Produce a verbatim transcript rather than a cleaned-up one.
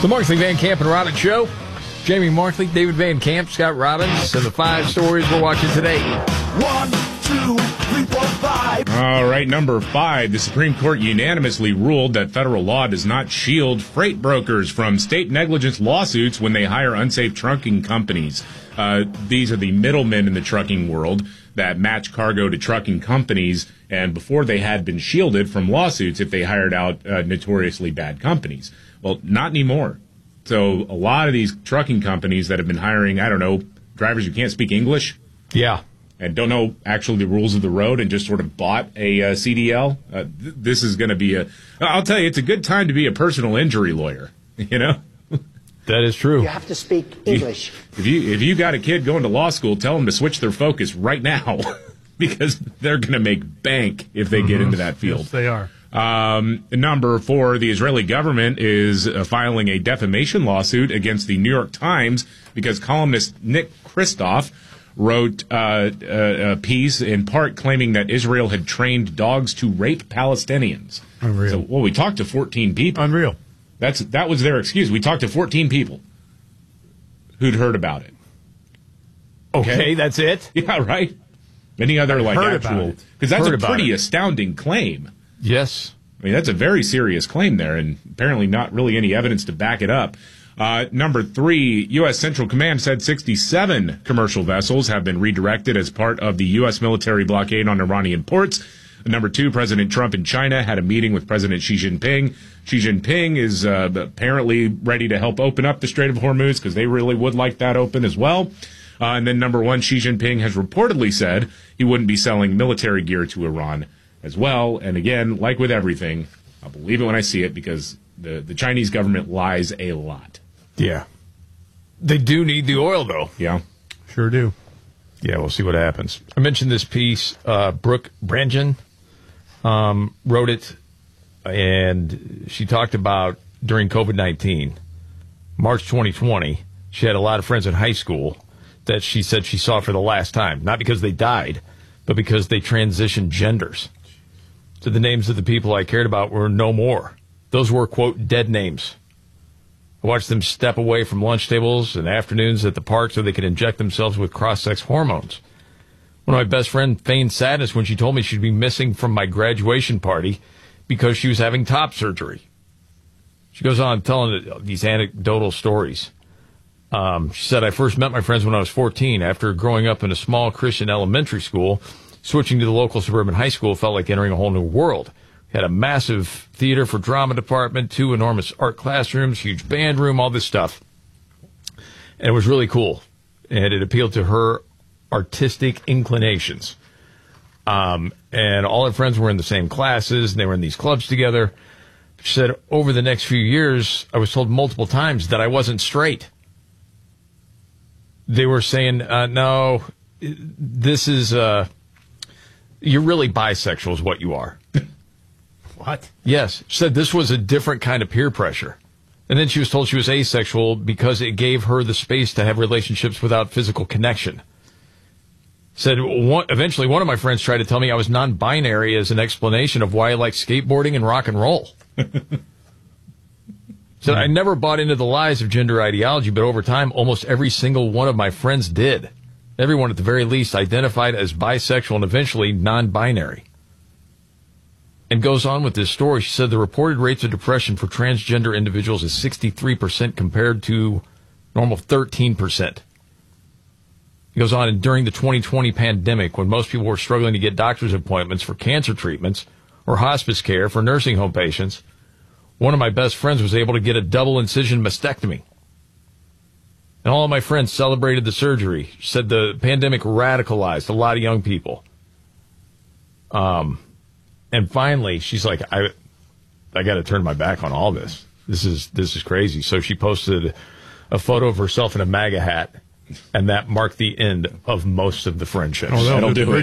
The Markley, Van Camp, and Robbins Show. Jamie Markley, David Van Camp, Scott Robbins, and the five stories we're watching today. One, two, three, four, five. All right, number five. The Supreme Court unanimously ruled that federal law does not shield freight brokers from state negligence lawsuits when they hire unsafe trucking companies. Uh, these are the middlemen in the trucking world that match cargo to trucking companies, and before they had been shielded from lawsuits if they hired out uh, notoriously bad companies. Well, not anymore. So a lot of these trucking companies that have been hiring, I don't know, drivers who can't speak English. Yeah. And don't know actually the rules of the road and just sort of bought a uh, C D L. Uh, th- this is going to be a, I'll tell you, it's a good time to be a personal injury lawyer, you know? That is true. You have to speak English. If you, if you got a kid going to law school, tell them to switch their focus right now because they're going to make bank if they mm-hmm. get into that field. Yes, they are. Um, number four, the Israeli government is uh, filing a defamation lawsuit against the New York Times because columnist Nick Kristof wrote uh, a, a piece in part claiming that Israel had trained dogs to rape Palestinians. Unreal. So, well, we talked to fourteen people. Unreal. That's that was their excuse. We talked to fourteen people who'd heard about it. Okay, okay that's it? Yeah, right? Any other, like, heard actual... Because that's heard a pretty it. astounding claim. Yes. I mean, that's a very serious claim there, and apparently not really any evidence to back it up. Uh, number three, U S. Central Command said sixty-seven commercial vessels have been redirected as part of the U S military blockade on Iranian ports. Number two, President Trump in China had a meeting with President Xi Jinping. Xi Jinping is uh, apparently ready to help open up the Strait of Hormuz because they really would like that open as well. Uh, and then number one, Xi Jinping has reportedly said he wouldn't be selling military gear to Iran as well. And again, like with everything, I'll believe it when I see it because the, the Chinese government lies a lot. Yeah. They do need the oil, though. Yeah. Sure do. Yeah, we'll see what happens. I mentioned this piece. Uh, Brooke Brangen um, wrote it, and she talked about during COVID nineteen, March twenty twenty, she had a lot of friends in high school that she said she saw for the last time. Not because they died, but because they transitioned genders. So the names of the people I cared about were no more. Those were, quote, dead names. I watched them step away from lunch tables and afternoons at the park so they could inject themselves with cross-sex hormones. One of my best friends feigned sadness when she told me she'd be missing from my graduation party because she was having top surgery. She goes on telling these anecdotal stories. Um, she said, I first met my friends when I was fourteen. After growing up in a small Christian elementary school, switching to the local suburban high school felt like entering a whole new world. We had a massive theater for drama department, two enormous art classrooms, huge band room, all this stuff. And it was really cool. And it appealed to her artistic inclinations. Um, and all her friends were in the same classes, and they were in these clubs together. She said, over the next few years, I was told multiple times that I wasn't straight. They were saying, uh, no, this is, uh, you're really bisexual is what you are. What? Yes. She said this was a different kind of peer pressure. And then she was told she was asexual because it gave her the space to have relationships without physical connection. Said one, eventually one of my friends tried to tell me I was non-binary as an explanation of why I like skateboarding and rock and roll. Said I never bought into the lies of gender ideology, but over time, almost every single one of my friends did. Everyone, at the very least, identified as bisexual and eventually non-binary. And goes on with this story. She said the reported rates of depression for transgender individuals is sixty-three percent compared to normal thirteen percent. He goes on, and during the twenty twenty pandemic, when most people were struggling to get doctor's appointments for cancer treatments or hospice care for nursing home patients, one of my best friends was able to get a double incision mastectomy. And all of my friends celebrated the surgery. She said the pandemic radicalized a lot of young people. Um, and finally, she's like, I, I got to turn my back on all this. This is, this is crazy. So she posted a photo of herself in a MAGA hat, and that marked the end of most of the friendships. Oh, that'll do it.